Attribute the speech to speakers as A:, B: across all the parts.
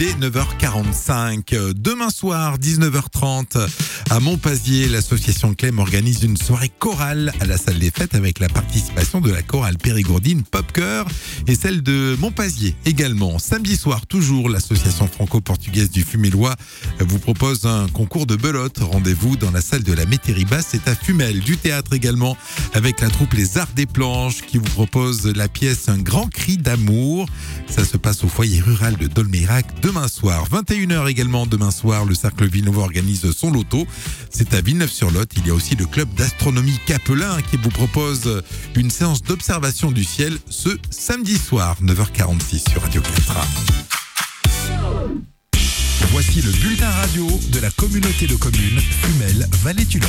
A: Il est 9h45. Demain soir, 19h30, à Montpazier, l'association Clem organise une soirée chorale à la salle des fêtes avec la participation de la chorale périgourdine Pop Chœur et celle de Montpazier également. Samedi soir, toujours, l'association franco-portugaise du Fumélois vous propose un concours de belote. Rendez-vous dans la salle de la Métairie basse, c'est à Fumel. Du théâtre également avec la troupe Les Arts des Planches qui vous propose la pièce Un grand cri d'amour. Ça se passe au foyer rural de Dolmayrac demain soir. 21h également demain soir, le Cercle Villeneuve organise son loto. C'est à Villeneuve-sur-Lot. Il y a aussi le club d'astronomie Capelin qui vous propose une séance d'observation du ciel ce samedi soir, 9h46 sur Radio 4. Voici le bulletin radio de la communauté de communes Fumel-Vallée du Lot.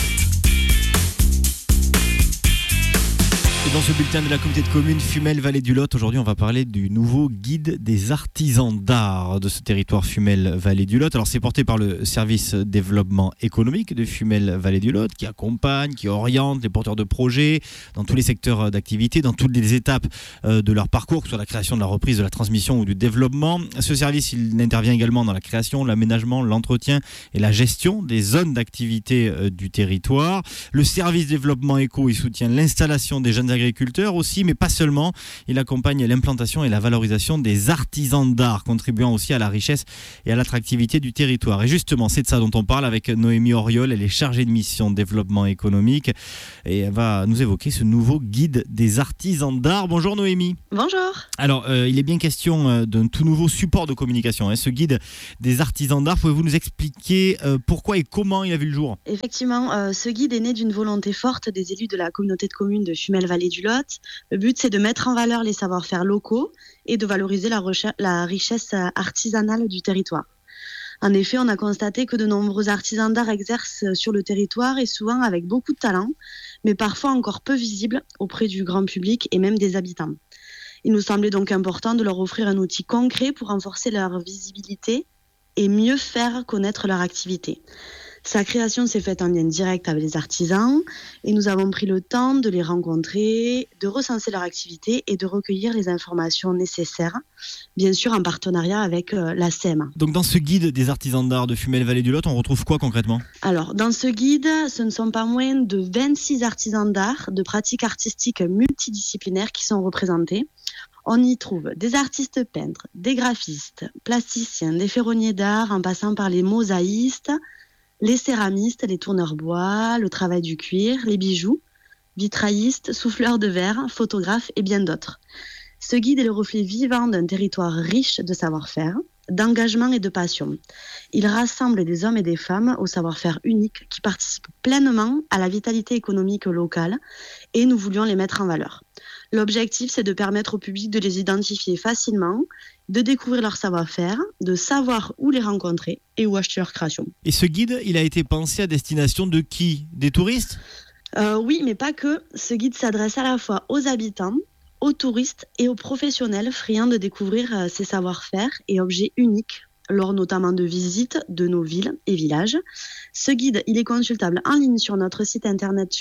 B: Et dans ce bulletin de la communauté de communes Fumel-Vallée du Lot, aujourd'hui on va parler du nouveau guide des artisans d'art de ce territoire Fumel-Vallée du Lot. Alors c'est porté par le service développement économique de Fumel-Vallée du Lot qui accompagne, qui oriente les porteurs de projets dans tous les secteurs d'activité, dans toutes les étapes de leur parcours, que ce soit la création, de la reprise, de la transmission ou du développement. Ce service il intervient également dans la création, l'aménagement, l'entretien et la gestion des zones d'activité du territoire. Le service développement éco il soutient l'installation des jeunes agriculteurs aussi, mais pas seulement. Il accompagne l'implantation et la valorisation des artisans d'art, contribuant aussi à la richesse et à l'attractivité du territoire. Et justement, c'est de ça dont on parle avec Noémie Auriol. Elle est chargée de mission développement économique et elle va nous évoquer ce nouveau guide des artisans d'art. Bonjour Noémie.
C: Bonjour.
B: Alors, il est bien question d'un tout nouveau support de communication, ce guide des artisans d'art. Pouvez-vous nous expliquer pourquoi et comment il a vu le jour ?
C: Effectivement, ce guide est né d'une volonté forte des élus de la communauté de communes de Fumel-Vallée du Lot. Le but, c'est de mettre en valeur les savoir-faire locaux et de valoriser la richesse artisanale du territoire. En effet, on a constaté que de nombreux artisans d'art exercent sur le territoire et souvent avec beaucoup de talent, mais parfois encore peu visibles auprès du grand public et même des habitants. Il nous semblait donc important de leur offrir un outil concret pour renforcer leur visibilité et mieux faire connaître leur activité. Sa création s'est faite en lien direct avec les artisans et nous avons pris le temps de les rencontrer, de recenser leur activité et de recueillir les informations nécessaires, bien sûr en partenariat avec la CEMA.
B: Donc dans ce guide des artisans d'art de Fumel-Vallée du Lot, on retrouve quoi concrètement ?
C: Alors dans ce guide, ce ne sont pas moins de 26 artisans d'art de pratiques artistiques multidisciplinaires qui sont représentés. On y trouve des artistes peintres, des graphistes, plasticiens, des ferronniers d'art en passant par les mosaïstes, les céramistes, les tourneurs bois, le travail du cuir, les bijoux, vitraillistes, souffleurs de verre, photographes et bien d'autres. Ce guide est le reflet vivant d'un territoire riche de savoir-faire, d'engagement et de passion. Il rassemble des hommes et des femmes au savoir-faire unique qui participent pleinement à la vitalité économique locale et nous voulions les mettre en valeur. L'objectif, c'est de permettre au public de les identifier facilement, de découvrir leur savoir-faire, de savoir où les rencontrer et où acheter leur création.
B: Et ce guide, il a été pensé à destination de qui ? Des touristes ?
C: Oui, mais pas que. Ce guide s'adresse à la fois aux habitants, aux touristes et aux professionnels friands de découvrir ces savoir-faire et objets uniques lors notamment de visites de nos villes et villages. Ce guide, il est consultable en ligne sur notre site internet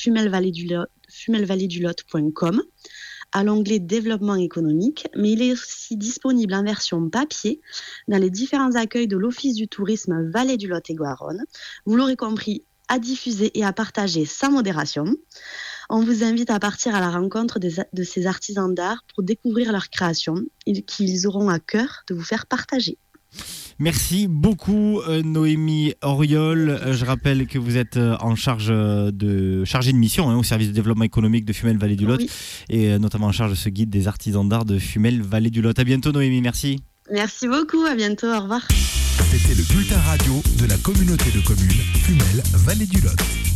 C: fumelvalleydulot.com à l'onglet développement économique, mais il est aussi disponible en version papier dans les différents accueils de l'Office du tourisme Vallée du Lot et Garonne. Vous l'aurez compris, à diffuser et à partager sans modération. On vous invite à partir à la rencontre de ces artisans d'art pour découvrir leurs créations qu'ils auront à cœur de vous faire partager.
B: Merci beaucoup Noémie Auriol. Je rappelle que vous êtes en charge chargée de mission au service de développement économique de Fumel-Vallée du Lot, oui. Et notamment en charge de ce guide des artisans d'art de Fumel-Vallée du Lot. À bientôt Noémie, merci.
C: Merci beaucoup, à bientôt, au revoir.
A: C'était le bulletin radio de la communauté de communes Fumel-Vallée du Lot.